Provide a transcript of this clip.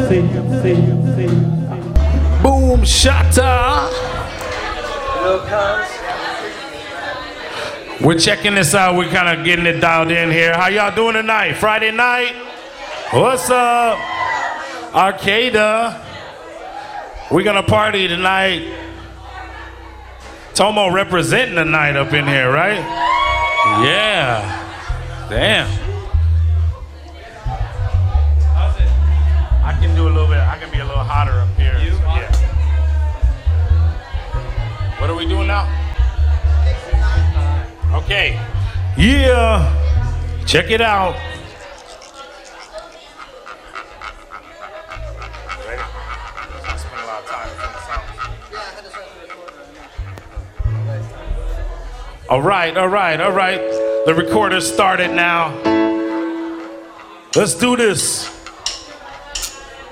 Boom shatta. We're checking this out. We're kind of getting it dialed in here. How y'all doing tonight? Friday night? What's up? Arcada. We're gonna party tonight. Tomo representing the night up in here, right? Yeah. Damn. I can do a little bit. I can be a little hotter up here. Yeah. What are we doing now? Okay. Yeah. Check it out. Ready? I spend a lot of time with the sound. All right. The recorder started now. Let's do this.